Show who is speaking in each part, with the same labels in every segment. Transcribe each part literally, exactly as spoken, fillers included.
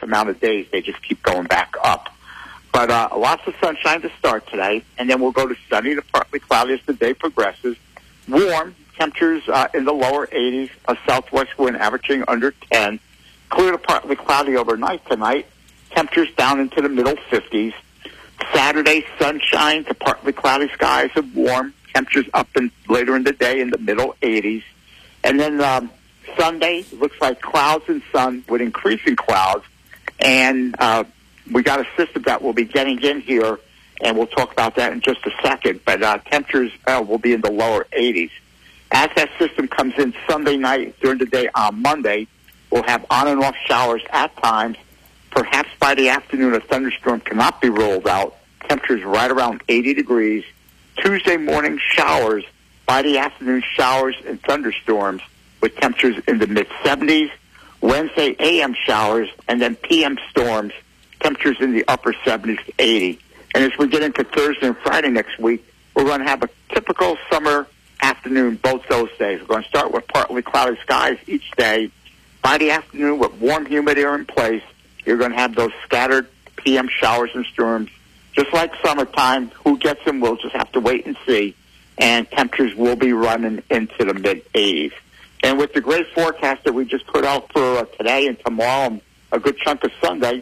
Speaker 1: amount of days, they just keep going back up. But uh, lots of sunshine to start today, and then we'll go to sunny to partly cloudy as the day progresses. Warm, temperatures uh, in the lower eighties, a southwest wind averaging under ten. Clear to partly cloudy overnight tonight, temperatures down into the middle fifties. Saturday, sunshine to partly cloudy skies and warm, temperatures up in, later in the day in the middle eighties. And then um, Sunday, looks like clouds and sun with increasing clouds, and uh, we got a system that will be getting in here, and we'll talk about that in just a second. But uh, temperatures uh, will be in the lower eighties. As that system comes in Sunday night during the day on Monday, we'll have on and off showers at times. Perhaps by the afternoon, a thunderstorm cannot be ruled out. Temperatures right around eighty degrees. Tuesday morning showers. By the afternoon, showers and thunderstorms with temperatures in the mid seventies. Wednesday, A M showers, and then P M storms. Temperatures in the upper seventies to eighty. And as we get into Thursday and Friday next week, we're going to have a typical summer afternoon both those days. We're going to start with partly cloudy skies each day. By the afternoon, with warm, humid air in place, you're going to have those scattered P M showers and storms. Just like summertime, who gets them, we'll just have to wait and see. And temperatures will be running into the mid-eighties. And with the great forecast that we just put out for uh, today and tomorrow and a good chunk of Sunday,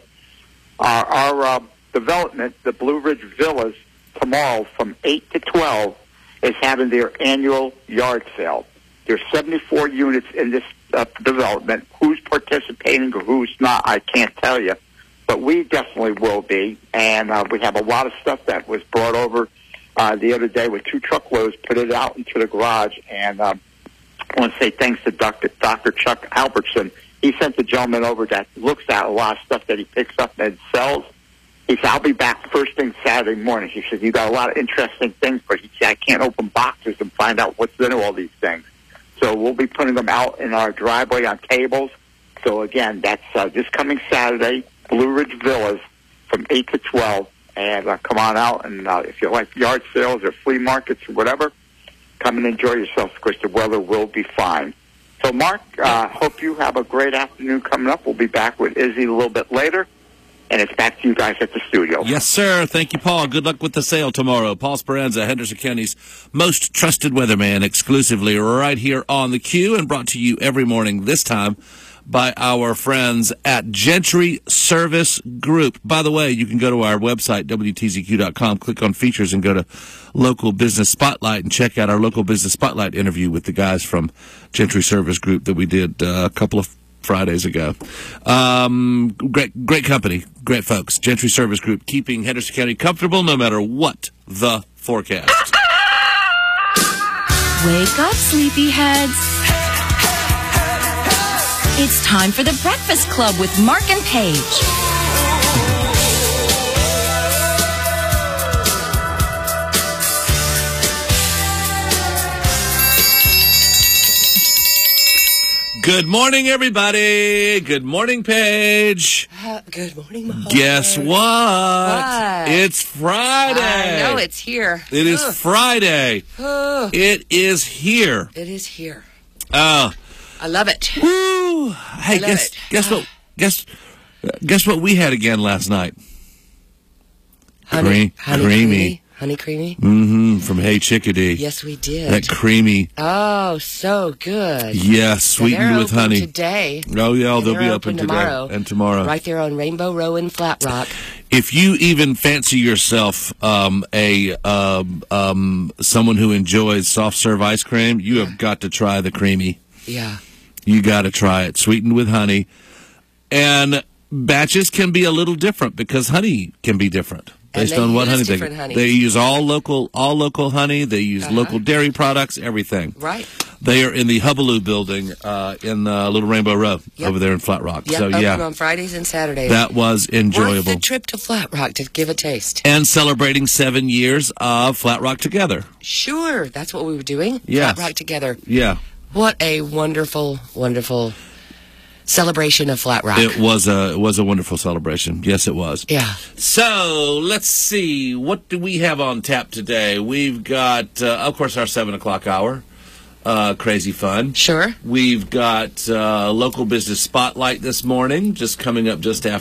Speaker 1: uh, our uh, development, the Blue Ridge Villas, tomorrow from eight to twelve is having their annual yard sale. There's seventy-four units in this uh, development. Who's participating or who's not, I can't tell you. But we definitely will be. And uh, we have a lot of stuff that was brought over uh, the other day with two truckloads, put it out into the garage. And um, I want to say thanks to Doctor Doctor Chuck Albertson. He sent the gentleman over that looks at a lot of stuff that he picks up and sells. He said, I'll be back first thing Saturday morning. He said, you got a lot of interesting things, but he said, I can't open boxes and find out what's in all these things. So we'll be putting them out in our driveway on tables. So, again, that's uh, this coming Saturday, Blue Ridge Villas from eight to twelve. And uh, come on out, and uh, if you like yard sales or flea markets or whatever, come and enjoy yourself because the weather will be fine. So, Mark, uh, hope you have a great afternoon coming up. We'll be back with Izzy a little bit later. And it's back to you guys at the studio.
Speaker 2: Yes, sir. Thank you, Paul. Good luck with the sale tomorrow. Paul Speranza, Henderson County's most trusted weatherman, exclusively right here on the Q, and brought to you every morning, this time by our friends at Gentry Service Group. By the way, you can go to our website, W T Z Q dot com, click on features, and go to Local Business Spotlight and check out our Local Business Spotlight interview with the guys from Gentry Service Group that we did uh, a couple of Fridays ago. Um, great, great company, great folks. Gentry Service Group, keeping Henderson County comfortable no matter what the forecast.
Speaker 3: Wake up, sleepyheads. It's time for the Breakfast Club with Mark and Paige.
Speaker 2: Good morning, everybody. Good morning, Paige.
Speaker 4: Uh, good morning, Mom.
Speaker 2: Guess what?
Speaker 4: What?
Speaker 2: It's Friday.
Speaker 4: I know, it's here.
Speaker 2: It is
Speaker 4: Ugh.
Speaker 2: Friday.
Speaker 4: Ugh.
Speaker 2: It is here.
Speaker 4: It is here.
Speaker 2: Oh.
Speaker 4: I love it.
Speaker 2: Woo. Hey,
Speaker 4: I love
Speaker 2: guess
Speaker 4: it.
Speaker 2: guess what? Guess guess what we had again last night?
Speaker 4: Honey,
Speaker 2: Cre-
Speaker 4: honey
Speaker 2: creamy.
Speaker 4: creamy. Honey creamy?
Speaker 2: Mm-hmm. From Hey Chickadee.
Speaker 4: Yes, we did.
Speaker 2: That creamy.
Speaker 4: Oh, so good.
Speaker 2: Yes,
Speaker 4: So
Speaker 2: sweetened
Speaker 4: they're
Speaker 2: with
Speaker 4: open
Speaker 2: honey.
Speaker 4: today.
Speaker 2: Oh, yeah,
Speaker 4: And
Speaker 2: they'll
Speaker 4: they're
Speaker 2: be
Speaker 4: open
Speaker 2: open today
Speaker 4: tomorrow.
Speaker 2: and tomorrow.
Speaker 4: Right there on Rainbow Row in Flat Rock.
Speaker 2: If you even fancy yourself um, a um, um, someone who enjoys soft serve ice cream, you have got to try the creamy.
Speaker 4: Yeah.
Speaker 2: You got to try it, sweetened with honey. And batches can be a little different because honey can be different.
Speaker 4: And
Speaker 2: Based
Speaker 4: they
Speaker 2: on what
Speaker 4: use
Speaker 2: honey they
Speaker 4: different honeys.
Speaker 2: they use all local all local honey. They use
Speaker 4: Uh-huh.
Speaker 2: local dairy products, everything.
Speaker 4: Right.
Speaker 2: They are in the Hubbaloo building uh, in uh, Little Rainbow Row
Speaker 4: Yep.
Speaker 2: over there in Flat Rock.
Speaker 4: Yep,
Speaker 2: so
Speaker 4: open
Speaker 2: yeah,
Speaker 4: on Fridays and Saturdays.
Speaker 2: that was
Speaker 4: Worth
Speaker 2: enjoyable.
Speaker 4: the trip to Flat Rock to give a taste.
Speaker 2: And celebrating seven years of Flat Rock together.
Speaker 4: Sure, that's what we were doing.
Speaker 2: Yes.
Speaker 4: Flat Rock together.
Speaker 2: Yeah,
Speaker 4: What a wonderful, wonderful celebration of Flat Rock.
Speaker 2: it was a it was a wonderful celebration. Yes, it was.
Speaker 4: Yeah.
Speaker 2: So let's see, what do we have on tap today? We've got, uh, of course, our seven o'clock hour. Uh, crazy fun.
Speaker 4: Sure.
Speaker 2: We've got uh, local business spotlight this morning, just coming up just after.